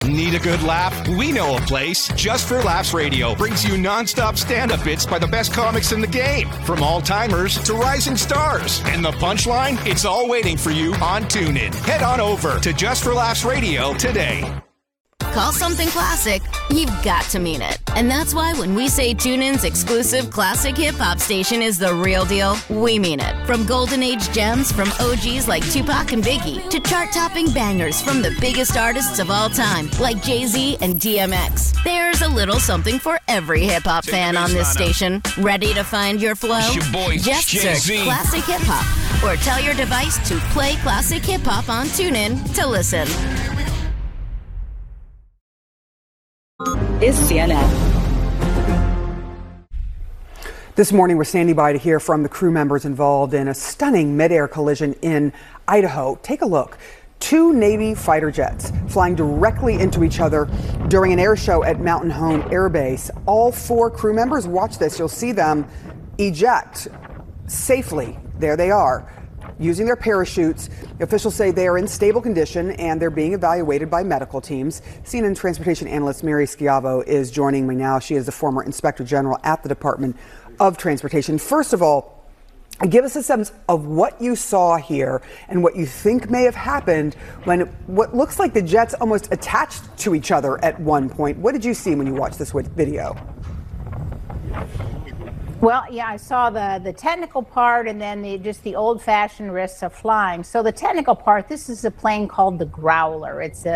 Need a good laugh? We know a place. Just for Laughs Radio brings you nonstop stand-up bits by the best comics in the game, from all-timers to rising stars. And the punchline? It's all waiting for you on TuneIn. Head on over to Just for Laughs Radio today. Call something classic, you've got to mean it. And that's why when we say TuneIn's exclusive classic hip-hop station is the real deal, we mean it. From golden age gems from OGs like Tupac and Biggie to chart-topping bangers from the biggest artists of all time like Jay-Z and DMX. There's a little something for every hip-hop fan on this station. Ready to find your flow? Just search Classic Hip-Hop or tell your device to play Classic Hip-Hop on TuneIn to listen. Is CNN. This morning, we're standing by to hear from the crew members involved in a stunning mid-air collision in Idaho. Take a look. 2 Navy fighter jets flying directly into each other during an air show at Mountain Home Air Base. All 4 crew members, watch this, you'll see them eject safely. There they are, using their parachutes. Officials say they are in stable condition and they're being evaluated by medical teams. CNN transportation analyst Mary Schiavo is joining me now. She is the former Inspector General at the Department of Transportation. First of all, give us a sense of what you saw here and what you think may have happened when what looks like the jets almost attached to each other at one point. What did you see when you watched this video? Well, yeah, I saw the technical part and then just the old-fashioned risks of flying. So the technical part, this is a plane called the Growler. It's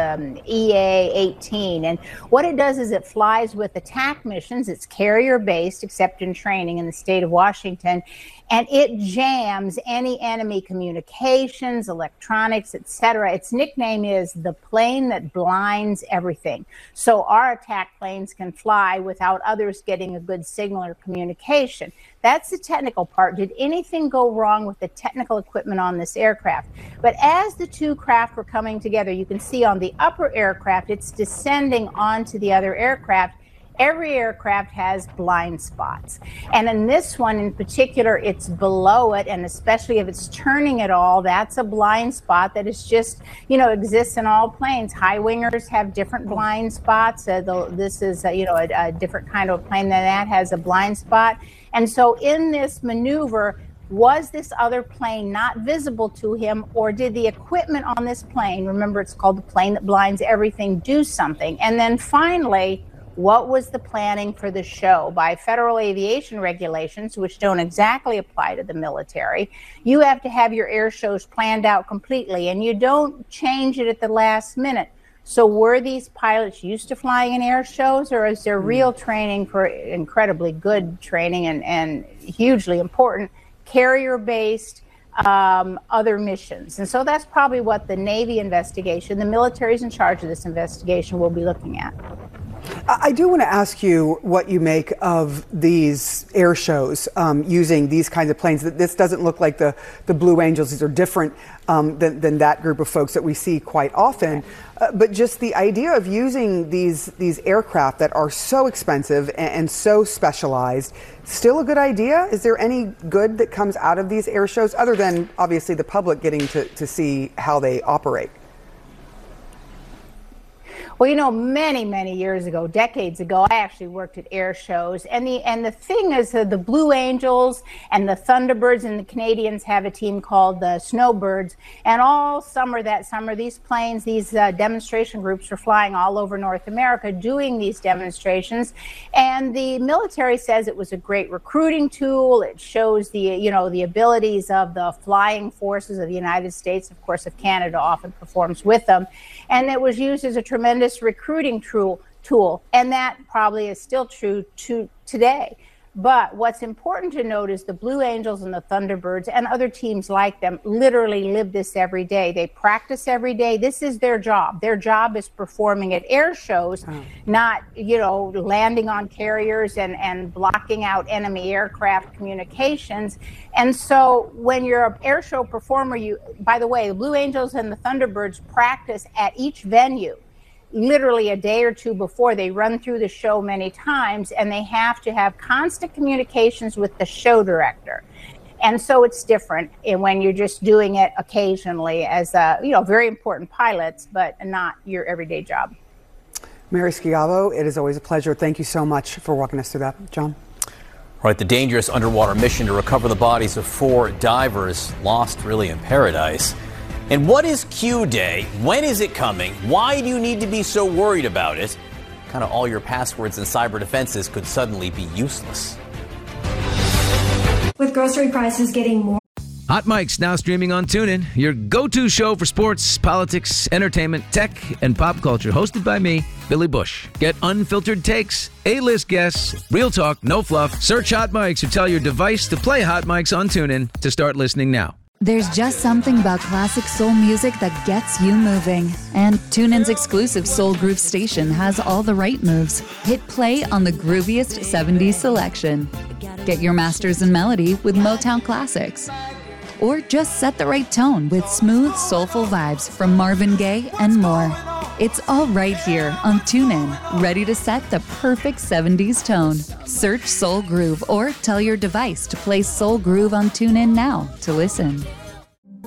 EA-18, and what it does is it flies with attack missions. It's carrier-based, except in training in the state of Washington, and it jams any enemy communications, electronics, etc. Its nickname is the plane that blinds everything. So our attack planes can fly without others getting a good signal or communication. That's the technical part. Did anything go wrong with the technical equipment on this aircraft? But as the 2 craft were coming together, you can see on the upper aircraft, it's descending onto the other aircraft. Every aircraft has blind spots. And in this one in particular, it's below it, and especially if it's turning at all, that's a blind spot that is just, exists in all planes. High wingers have different blind spots. This is, a different kind of plane than that has a blind spot. And so in this maneuver, was this other plane not visible to him, or did the equipment on this plane, remember it's called the plane that blinds everything, do something? And then finally, what was the planning for the show? By federal aviation regulations, which don't exactly apply to the military, you have to have your air shows planned out completely, and you don't change it at the last minute. So were these pilots used to flying in air shows, or is there real training for incredibly good training and hugely important carrier-based other missions? And so that's probably what the Navy investigation, the military's in charge of this investigation, will be looking at. I do want to ask you what you make of these air shows using these kinds of planes. This doesn't look like the Blue Angels. These are different than that group of folks that we see quite often. But just the idea of using these aircraft that are so expensive and so specialized, still a good idea? Is there any good that comes out of these air shows other than obviously the public getting to see how they operate? Well, many, many years ago, decades ago, I actually worked at air shows. And the thing is the Blue Angels and the Thunderbirds, and the Canadians have a team called the Snowbirds. And all summer, these planes, these demonstration groups were flying all over North America doing these demonstrations. And the military says it was a great recruiting tool. It shows the abilities of the flying forces of the United States. Of course, if Canada often performs with them. And it was used as a tremendous recruiting tool, and that probably is still true today. But what's important to note is the Blue Angels and the Thunderbirds and other teams like them literally live this every day. They practice every day. This is their job. Their job is performing at air shows, not, landing on carriers and blocking out enemy aircraft communications. And so when you're an air show performer, by the way, the Blue Angels and the Thunderbirds practice at each venue. Literally a day or two before. They run through the show many times, and they have to have constant communications with the show director. And so it's different when you're just doing it occasionally as very important pilots, but not your everyday job. Mary Schiavo, it is always a pleasure. Thank you so much for walking us through that. John? Right, the dangerous underwater mission to recover the bodies of 4 divers lost really in paradise. And what is Q Day? When is it coming? Why do you need to be so worried about it? Kind of all your passwords and cyber defenses could suddenly be useless. With grocery prices getting more. Hot Mic's now streaming on TuneIn, your go-to show for sports, politics, entertainment, tech, and pop culture. Hosted by me, Billy Bush. Get unfiltered takes, A-list guests, real talk, no fluff. Search Hot Mics or tell your device to play Hot Mics on TuneIn to start listening now. There's just something about classic soul music that gets you moving. And TuneIn's exclusive Soul Groove station has all the right moves. Hit play on the grooviest 70s selection. Get your masters in melody with Motown classics. Or just set the right tone with smooth, soulful vibes from Marvin Gaye and more. It's all right here on TuneIn, ready to set the perfect 70s tone. Search Soul Groove or tell your device to play Soul Groove on TuneIn now to listen.